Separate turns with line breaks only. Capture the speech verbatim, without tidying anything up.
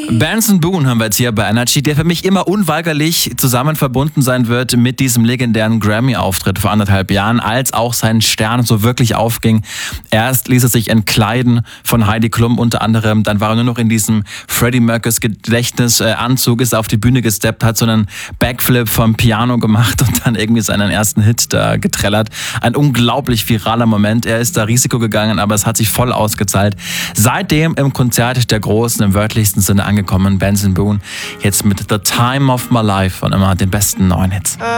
Benson Boone haben wir jetzt hier bei Energy, der für mich immer unweigerlich zusammen verbunden sein wird mit diesem legendären Grammy-Auftritt vor anderthalb Jahren, als auch sein Stern so wirklich aufging. Erst ließ er sich entkleiden von Heidi Klum unter anderem, dann war er nur noch in diesem Freddie Mercurys Gedächtnisanzug, ist auf die Bühne gesteppt, hat so einen Backflip vom Piano gemacht und dann irgendwie seinen ersten Hit da getrellert. Ein unglaublich viraler Moment. Er ist da Risiko gegangen, aber es hat sich voll ausgezahlt. Seitdem im Konzert der Großen im wörtlichsten Sinne angekommen, Benson Boone, jetzt mit The Time of My Life und immer den besten neuen Hits.